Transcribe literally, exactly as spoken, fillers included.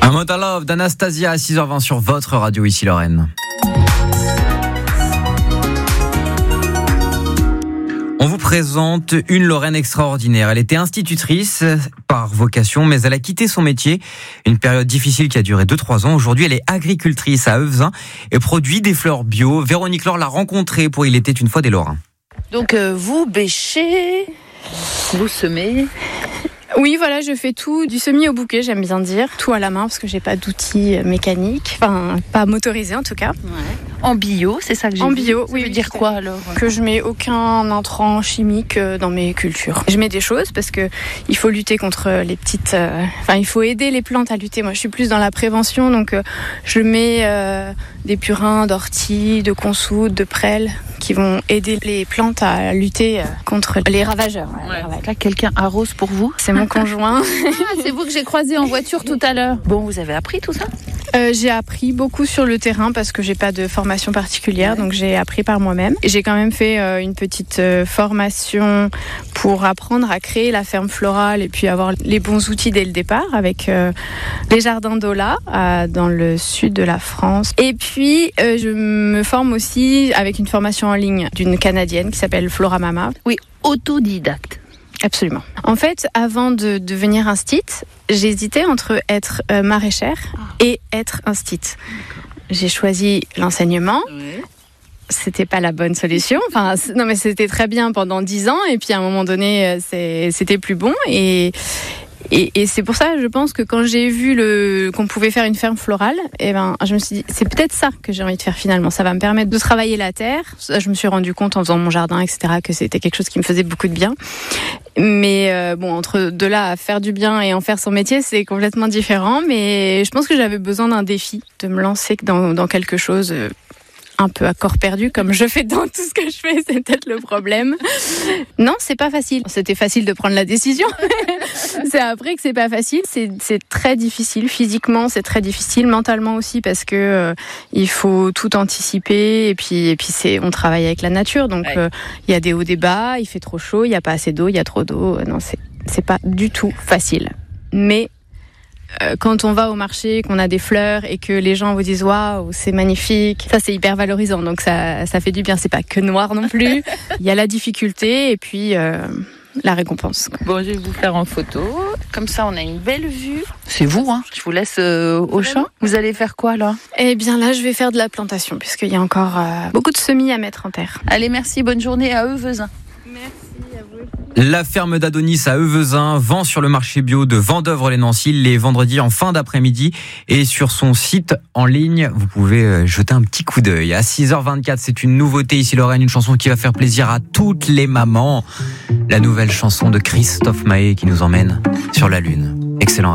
Amount of Love d'Anastasia à six heures vingt sur votre radio, ici Lorraine. On vous présente une Lorraine extraordinaire. Elle était institutrice par vocation, mais elle a quitté son métier. Une période difficile qui a duré deux trois ans. Aujourd'hui, elle est agricultrice à Euvezin et produit des fleurs bio. Véronique Laure l'a rencontrée pour Il était une fois des Lorrains. Donc euh, vous bêchez, vous semez. Oui, voilà, je fais tout, du semis au bouquet, j'aime bien dire. Tout à la main, parce que j'ai pas d'outils mécaniques, enfin, pas motorisés en tout cas. Ouais. En bio, c'est ça que j'ai En vu. bio, ça oui. Ça veut dire quoi alors? Que je mets aucun intrant chimique dans mes cultures. Je mets des choses parce que il faut lutter contre les petites... Euh, enfin, il faut aider les plantes à lutter. Moi, je suis plus dans la prévention, donc euh, je mets euh, des purins d'ortie, de consoude, de prêle, qui vont aider les plantes à lutter contre les ravageurs. Ouais, les ravageurs. Là, quelqu'un arrose pour vous? C'est mon conjoint. Ah, c'est vous que j'ai croisé en voiture tout à l'heure. Bon, vous avez appris tout ça? euh, J'ai appris beaucoup sur le terrain parce que j'ai pas de formation particulière, ouais. Donc j'ai appris par moi-même. Et j'ai quand même fait euh, une petite euh, formation pour apprendre à créer la ferme florale et puis avoir les bons outils dès le départ avec euh, les jardins d'Ola euh, dans le sud de la France. Et puis euh, je me forme aussi avec une formation en ligne d'une Canadienne qui s'appelle Flora Mama. Oui, autodidacte. Absolument. En fait, avant de devenir instite, j'hésitais entre être euh, maraîchère et être instite. J'ai choisi l'enseignement. Oui. C'était pas la bonne solution. Enfin, non, mais c'était très bien pendant dix ans, et puis à un moment donné, c'est, c'était plus bon. Et, et, et c'est pour ça, je pense que quand j'ai vu le, qu'on pouvait faire une ferme florale, eh ben, je me suis dit, c'est peut-être ça que j'ai envie de faire finalement. Ça va me permettre de travailler la terre. Je me suis rendu compte en faisant mon jardin, et cetera, que c'était quelque chose qui me faisait beaucoup de bien. Mais euh, bon, entre de là à faire du bien et en faire son métier, c'est complètement différent. Mais je pense que j'avais besoin d'un défi, de me lancer dans, dans quelque chose euh, un peu à corps perdu, comme je fais dans tout ce que je fais, c'est peut-être le problème. Non, c'est pas facile. C'était facile de prendre la décision. C'est après que c'est pas facile. C'est, c'est très difficile. Physiquement, c'est très difficile. Mentalement aussi, parce que euh, il faut tout anticiper. Et puis, et puis c'est, on travaille avec la nature. Donc, il ouais. euh, y a des hauts, des bas. Il fait trop chaud. Il y a pas assez d'eau. Il y a trop d'eau. Non, c'est, c'est pas du tout facile. Mais quand on va au marché, qu'on a des fleurs et que les gens vous disent waouh, c'est magnifique, ça c'est hyper valorisant, donc ça, ça fait du bien. C'est pas que noir non plus. Il y a la difficulté et puis euh, la récompense. Bon, je vais vous faire en photo. Comme ça, on a une belle vue. C'est vous, hein. Je vous laisse euh, au champ. Vous allez faire quoi là? Eh bien là, je vais faire de la plantation puisqu'il y a encore euh, beaucoup de semis à mettre en terre. Allez, merci. Bonne journée à Euvezin. Merci à vous. La ferme d'Adonis à Euvezin vend sur le marché bio de Vendeuvre-les-Nancy les vendredis en fin d'après-midi, et sur son site en ligne, vous pouvez jeter un petit coup d'œil. À six heures vingt-quatre, c'est une nouveauté ici Lorraine, une chanson qui va faire plaisir à toutes les mamans. La nouvelle chanson de Christophe Maé qui nous emmène sur la lune.